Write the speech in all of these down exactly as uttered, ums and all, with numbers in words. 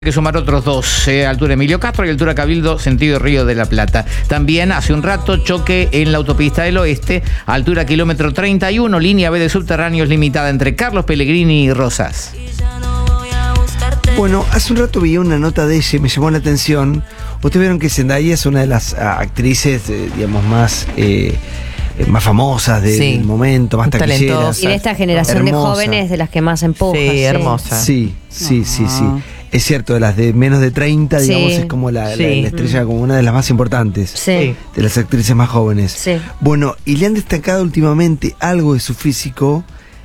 Que sumar otros dos, eh, altura Emilio Castro y altura Cabildo, sentido Río de la Plata. También hace un rato choque en la autopista del Oeste, altura kilómetro treinta y uno, línea B de subterráneos limitada entre Carlos Pellegrini y Rosas. Bueno, hace un rato vi una nota de ella y me llamó la atención. Ustedes vieron que Zendaya es una de las uh, actrices, eh, digamos, más... Eh, más famosas de, sí. del momento, más taquilleras. Y de esta generación hermosa. de jóvenes de las que más empuja. Sí, sí. hermosa. Sí, sí, sí, sí. Es cierto, de las de menos de treinta, sí. digamos, es como la, sí. la, la estrella, como una de las más importantes. Sí. De las actrices más jóvenes. Sí. Bueno, y le han destacado últimamente algo de su físico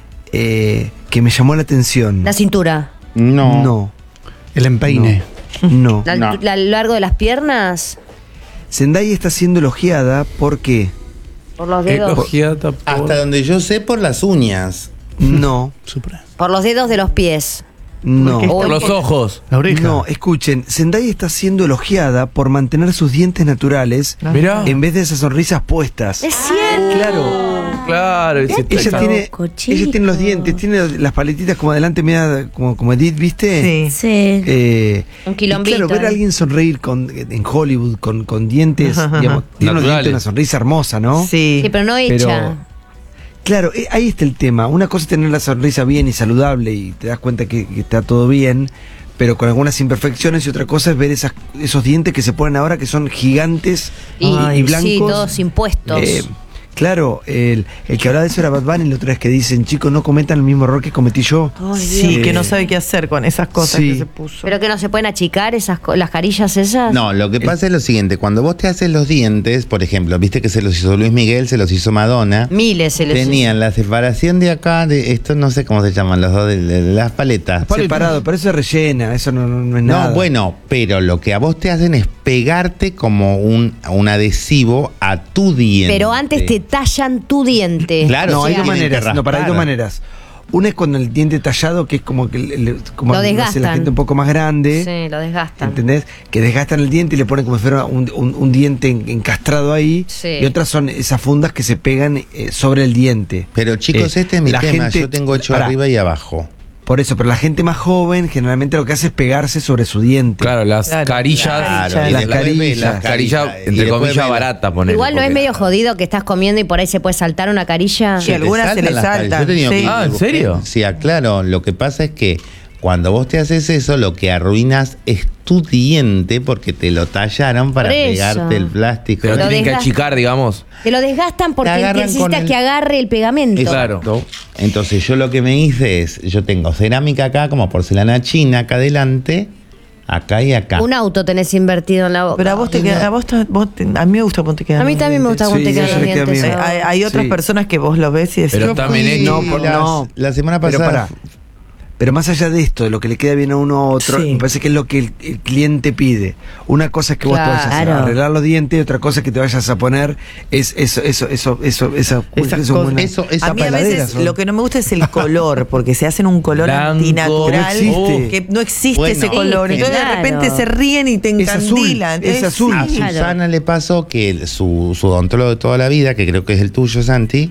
eh, que me llamó la atención. La cintura. No. No. El empeine. No. no. La, no. La, ¿Lo largo de las piernas? Zendaya está siendo elogiada porque... Por los dedos. Elogiada por... Hasta donde yo sé, por las uñas. No. Por los dedos de los pies. No. Por los ojos. La oreja. No, escuchen, Zendaya está siendo elogiada por mantener sus dientes naturales. Mirá. En vez de esas sonrisas puestas. Es cierto. Claro. Claro, ella tiene, ella tiene los dientes, tiene las paletitas como adelante, media, como, como Edith, ¿viste? Sí. Sí. Eh, un quilombito. Claro, ver a alguien sonreír con, en Hollywood con, con dientes, ajá, digamos, ajá. tiene unos dientes, una sonrisa hermosa, ¿no? Sí, sí pero no hecha. Pero, claro, ahí está el tema. Una cosa es tener la sonrisa bien y saludable y te das cuenta que, que está todo bien, pero con algunas imperfecciones, y otra cosa es ver esas, esos dientes que se ponen ahora que son gigantes y, Ay, y blancos. Sí, todos impuestos. Eh, Claro, el, el que hablaba de eso era Bad Bunny, la otra vez que dicen, chicos, no cometan el mismo error que cometí yo. Ay, sí, eh, que no sabe qué hacer con esas cosas sí. que se puso. Pero que no se pueden achicar esas las carillas esas. No, lo que pasa es lo siguiente, cuando vos te haces los dientes, por ejemplo, viste que se los hizo Luis Miguel, se los hizo Madonna. Miles se les Tenían hizo. La separación de acá, de esto no sé cómo se llaman los dos, de, de las paletas. Separado, pero eso es rellena, eso no, no, no es nada. No, bueno, pero lo que a vos te hacen es pegarte como un, un adhesivo a tu diente. Pero antes te tallan tu diente. Claro, no, hay dos maneras. No, para hay dos maneras. Una es con el diente tallado, que es como que le, como lo hace la gente un poco más grande. Sí, lo desgastan. ¿Entendés? Que desgastan el diente y le ponen como si fuera un, un, un diente encastrado ahí. Sí. Y otras son esas fundas que se pegan eh, sobre el diente. Pero chicos, eh, este es mi tema. Gente, yo tengo ocho para, arriba y abajo. Por eso, pero la gente más joven generalmente lo que hace es pegarse sobre su diente. Claro, las claro, carillas. Claro, las carillas. Las carillas, entre comillas, baratas. Igual no es medio jodido que estás comiendo y por ahí se puede saltar una carilla. Sí, algunas se le saltan. Sí. Ah, ¿en serio? Sí, claro. Lo que pasa es que cuando vos te haces eso, lo que arruinas es tu diente porque te lo tallaron para pegarte el plástico. Pero lo tienen que achicar, digamos. Te lo desgastan porque necesitas el... que agarre el pegamento. Exacto. Entonces yo lo que me hice es, yo tengo cerámica acá, como porcelana china acá adelante, acá y acá. Un auto tenés invertido en la boca. Pero a vos te queda, a vos, te, vos te, a mí me gusta cuando te quedan. A mí también me gusta cuando sí, te quedan los dientes. Queda hay, hay otras sí. personas que vos los ves y decís. Pero también es no, la, no, la semana pasada. Pero pará. Pero más allá de esto, de lo que le queda bien a uno a otro, sí. me parece que es lo que el, el cliente pide. Una cosa es que claro. vos te vayas a arreglar los dientes, y otra cosa es que te vayas a poner es eso, eso, eso, eso, esa, esa eso, cosa, una, eso, esa a mí a veces son. Lo que no me gusta es el color, porque se hacen un color Blanco, antinatural, que no existe, que no existe bueno, ese color. sí, Entonces claro. de repente se ríen y te encandilan. Es azul. A Es azul. Susana le pasó que el, su, su odontólogo de toda la vida, que creo que es el tuyo, Santi,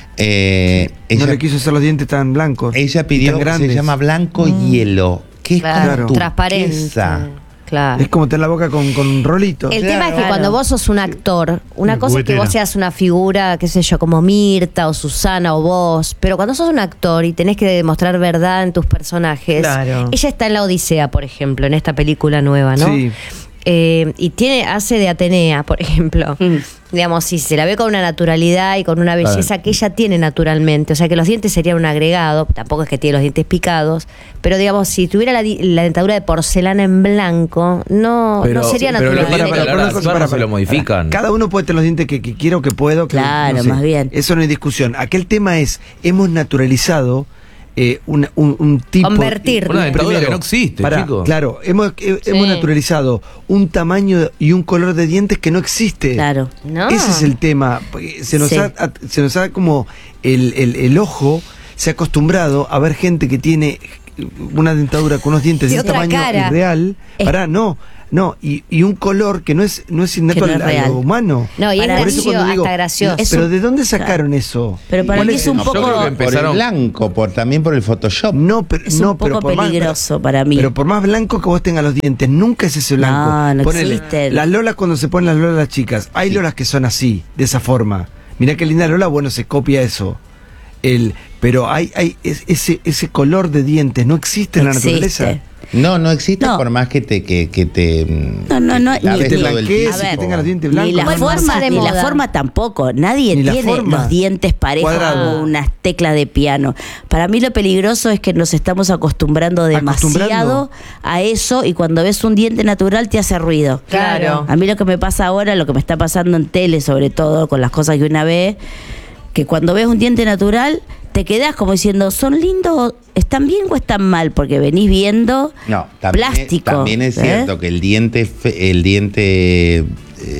eh, ella, no le quiso hacer los dientes tan blancos. Ella pidió que se llama blanco mm. hielo, que es claro. como transparente. Claro. Es como tener la boca con, con un rolito. El claro, tema es que claro. cuando vos sos un actor, una sí. cosa es que vos seas una figura, qué sé yo, como Mirta o Susana o vos, pero cuando sos un actor y tenés que demostrar verdad en tus personajes, claro. ella está en La Odisea, por ejemplo, en esta película nueva, ¿no? Sí. Eh, y tiene hace de Atenea, por ejemplo. Mm. Digamos, si se la ve con una naturalidad y con una belleza claro. que ella tiene naturalmente. O sea, que los dientes serían un agregado. Tampoco es que tiene los dientes picados. Pero, digamos, si tuviera la, la dentadura de porcelana en blanco, no, pero, no sería pero natural. Pero los dientes, para, para, para, para, para, se lo modifican. Cada uno puede tener los dientes que, que quiero o que puedo. Que, claro, no sé. más bien. Eso no hay discusión. Aquel tema es, hemos naturalizado Eh, un, un, un tipo convertir una dentadura primero, que no existe, para, chicos. Claro, hemos, eh, sí. hemos naturalizado un tamaño y un color de dientes que no existe. Claro, no. Ese es el tema. Se nos sí. ha, se nos ha como el, el, el ojo se ha acostumbrado a ver gente que tiene una dentadura con unos dientes de de un tamaño cara. irreal. Es... Pará, no. No, y, y un color que no es, no es innato Que no al- es a real. lo humano. No, y es Para- Por eso gracioso, cuando digo, hasta gracioso. Es pero un- ¿de dónde sacaron eso? Pero para ¿Cuál mí es un Yo creo que poco... empe- Por Empezaron- el blanco, por, también por el Photoshop. No, pero, Es no, un pero poco por más- peligroso para mí. Pero por más blanco que vos tengas los dientes, nunca es ese blanco. No, no Ponele, existe. las lolas cuando se ponen las lolas las chicas, hay Sí. lolas que son así, de esa forma. Mirá qué linda lola, bueno, se copia eso. El, pero hay, hay es- ese, ese color de dientes, no existe en la Existe. naturaleza. No, no existe No. por más que te que, que te No, no, no, que te laves ni- todo el blanquees tiempo. y que tenga los dientes Ni blancos. la Bueno, forma, pasa de ni la moda. forma tampoco. Nadie Ni la tiene forma. los dientes parejos Cuadrado. como unas teclas de piano. Para mí lo peligroso es que nos estamos acostumbrando demasiado Acostumbrando. a eso y cuando ves un diente natural te hace ruido. Claro. A mí lo que me pasa ahora, lo que me está pasando en tele, sobre todo con las cosas que una ve, que cuando ves un diente natural te quedás como diciendo, ¿son lindos? ¿Están bien o están mal? Porque venís viendo No, también, plástico. también es ¿eh? cierto que el diente fe- el diente eh,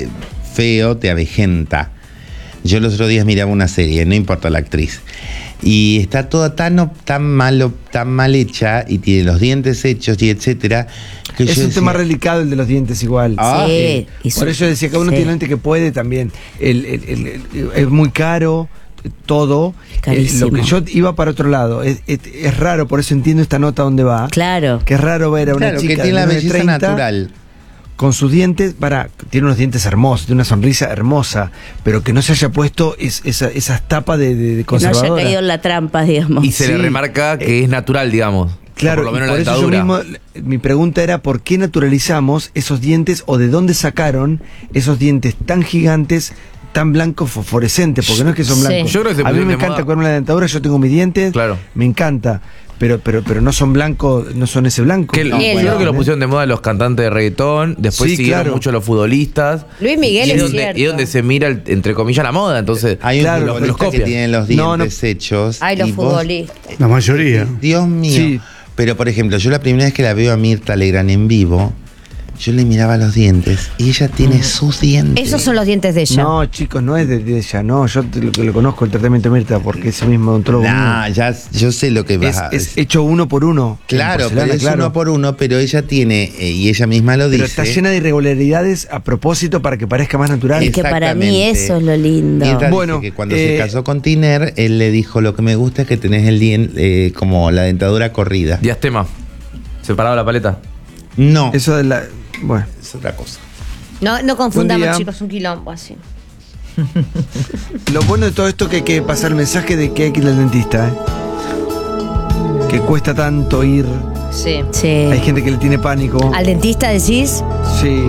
feo te avejenta. Yo los otros días miraba una serie, no importa la actriz, y está toda tan o- tan malo, tan mal hecha y tiene los dientes hechos y etcétera. Que Es yo un decía, tema relicado el de los dientes igual. Ah, Sí, y Por su- eso decía que uno sí. tiene lente que puede también. El, el- el- el- es muy caro todo. Carísimo. Eh, lo que yo iba para otro lado. Es, es- es raro, por eso entiendo esta nota donde va. Claro. Que es raro ver a una Claro, que chica tiene la de belleza treinta natural. con sus dientes, para, tiene unos dientes hermosos, tiene una sonrisa hermosa, pero que no se haya puesto es- esa, esas tapas de, de, de Que no haya conservadora. caído en la trampa, digamos. Y se Sí. le remarca que es natural, digamos. Claro, O por lo menos y la por eso yo dentadura. mismo, mi pregunta era por qué naturalizamos esos dientes o de dónde sacaron esos dientes tan gigantes, tan blancos fosforescentes, porque no es que son Sí. blancos. Yo creo que se a mí pusieron me de encanta moda. cuidarme la dentadura, yo tengo mis dientes, Claro. me encanta, pero pero pero no son blancos, no son ese blanco. Que, No, yo bueno, creo que lo ¿eh? pusieron de moda los cantantes de reggaetón, después Sí, siguieron claro. mucho los futbolistas. Luis Miguel y es donde, cierto. y donde se mira, el- entre comillas, la moda. Entonces, Hay un Claro, futbolista los que copian. tienen los No, no. dientes hechos. Ay, los y vos- futbolistas. La mayoría. Dios mío. Sí. Pero por ejemplo, yo la primera vez que la veo a Mirta Legrand en vivo, yo le miraba los dientes y ella tiene sus dientes. Esos son los dientes de ella. No, chicos, no es de, de ella, no, yo te- lo, que lo conozco el tratamiento de Mirta porque ese mismo odontólogo Nah, mío. ya yo sé lo que vas es, a es hecho uno por uno. Claro, en pero porcelana, es claro. uno por uno, pero ella tiene, eh, y ella misma lo Pero dice. está llena de irregularidades a propósito para que parezca más natural. Es que para mí Exactamente. eso es lo lindo. Mirta dice Bueno, que cuando eh, se casó con Tiner, él le dijo, lo que me gusta es que tenés el diente, eh, como la dentadura corrida. diastema. Separado la paleta. No, Eso de la. Bueno. es otra cosa. No, no confundamos, Buen día. chicos, un quilombo así. Lo bueno de todo esto es que hay que pasar el mensaje de que hay que ir al dentista, ¿eh? Que cuesta tanto ir. Sí. Sí. Hay gente que le tiene pánico. ¿Al dentista decís? Sí.